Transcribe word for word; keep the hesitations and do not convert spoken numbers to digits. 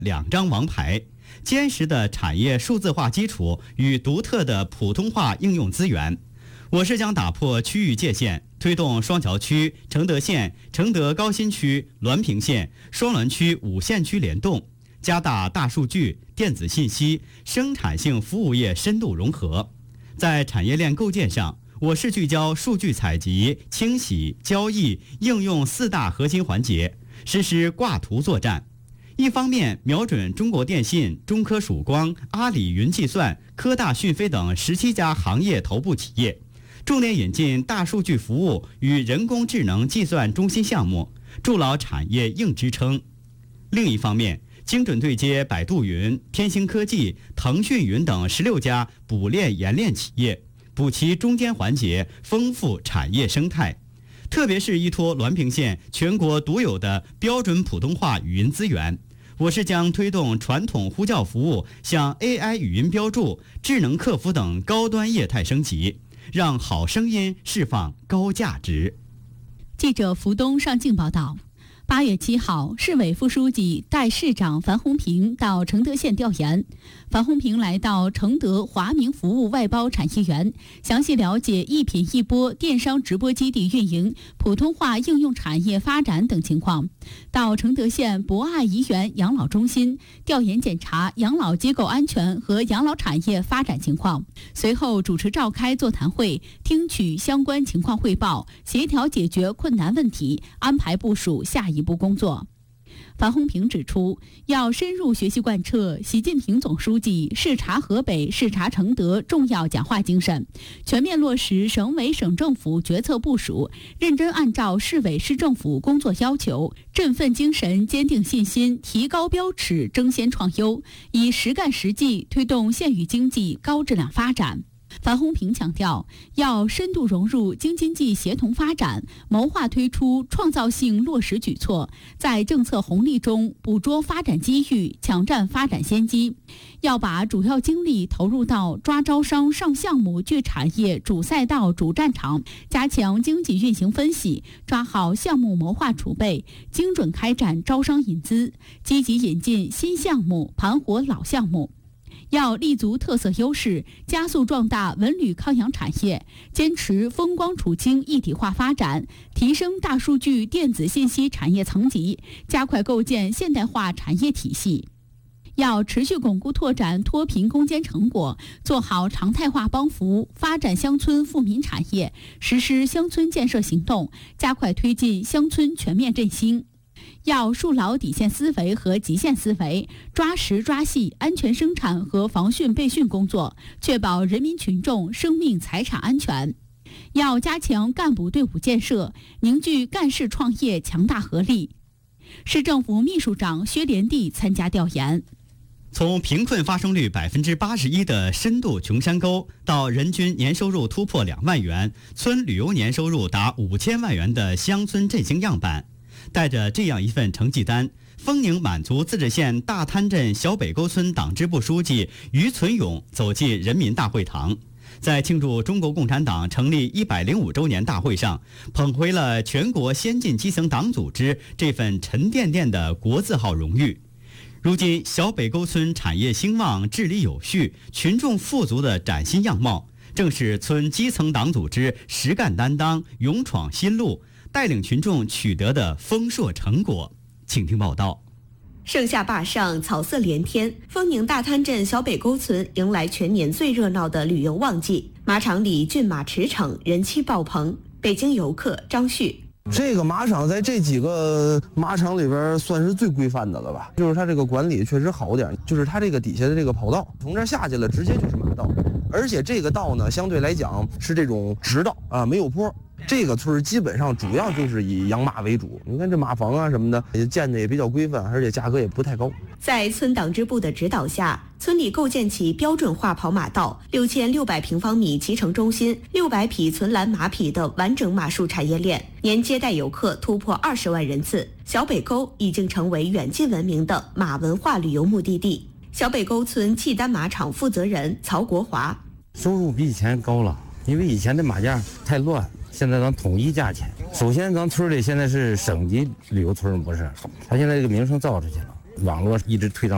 两张王牌，坚实的产业数字化基础与独特的普通话应用资源。我市将打破区域界限，推动双桥区、承德县、承德高新区、滦平县、双滦区五县区联动，加大大数据、电子信息、生产性服务业深度融合。在产业链构建上，我市聚焦数据采集、清洗、交易、应用四大核心环节，实施挂图作战。一方面瞄准中国电信、中科曙光、阿里云计算、科大讯飞等十七家行业头部企业，重点引进大数据服务与人工智能计算中心项目，筑牢产业硬支撑。另一方面，精准对接百度云、天星科技、腾讯云等十六家补链冶炼企业，补齐中间环节，丰富产业生态。特别是依托滦平县全国独有的标准普通话语音资源，我市将推动传统呼叫服务向 A I 语音标注、智能客服等高端业态升级，让好声音释放高价值。 记者福东上镜报道。八月七号，市委副书记带市长樊洪平到承德县调研。樊洪平来到承德华明服务外包产业园，详细了解一品一播电商直播基地运营、普通话应用产业发展等情况。到承德县博爱颐园养老中心调研检查养老机构安全和养老产业发展情况。随后主持召开座谈会，听取相关情况汇报，协调解决困难问题，安排部署下一步工作。樊洪平指出，要深入学习贯彻习近平总书记视察河北、视察承德重要讲话精神，全面落实省委省政府决策部署，认真按照市委市政府工作要求，振奋精神、坚定信心，提高标尺，争先创优，以实干实际推动县域经济高质量发展。樊洪平强调，要深度融入京津冀协同发展，谋划推出创造性落实举措，在政策红利中捕捉发展机遇，抢占发展先机。要把主要精力投入到抓招商、上项目、聚产业、主赛道、主战场，加强经济运行分析，抓好项目谋划储备，精准开展招商引资，积极引进新项目，盘活老项目。要立足特色优势，加速壮大文旅康养产业，坚持风光储青一体化发展，提升大数据电子信息产业层级，加快构建现代化产业体系。要持续巩固拓展脱贫攻坚成果，做好常态化帮扶，发展乡村富民产业，实施乡村建设行动，加快推进乡村全面振兴。要树牢底线思维和极限思维，抓实抓细安全生产和防汛备汛工作，确保人民群众生命财产安全。要加强干部队伍建设，凝聚干事创业强大合力。市政府秘书长薛连娣参加调研。 从贫困发生率百分之八十一的深度穷山沟，到人均年收入突破两万元、村旅游年收入达五千万元的乡村振兴样板。带着这样一份成绩单，丰宁满族自治县大滩镇小北沟村党支部书记于存勇走进人民大会堂，在庆祝中国共产党成立一百零五周年大会上，捧回了全国先进基层党组织这份沉甸甸的国字号荣誉。如今小北沟村产业兴旺、治理有序、群众富足的崭新样貌，正是村基层党组织实干担当、勇闯新路，带领群众取得的丰硕成果。请听报道。 盛夏坝上草色连天，丰宁大滩镇小北沟村迎来全年最热闹的旅游旺季，马场里骏马驰骋，人气爆棚。北京游客张旭， 这个马场在这几个马场里边算是最规范的了吧，就是它这个管理确实好点，就是它这个底下的这个跑道，从这儿下去了直接就是马道，而且这个道呢相对来讲是这种直道啊，没有坡。这个村基本上主要就是以养马为主，你看这马房啊什么的也建的也比较规范，而且价格也不太高。 在村党支部的指导下，村里构建起标准化跑马道、六千六百平方米骑乘中心、六百匹存栏马匹的完整马术产业链，年接待游客突破二十万人次。小北沟已经成为远近闻名的马文化旅游目的地。小北沟村契丹马场负责人曹国华， 收入比以前高了，因为以前的马价太乱。现在咱统一价钱，首先咱村里现在是省级旅游村，不是，他现在这个名声造出去了，网络一直推张。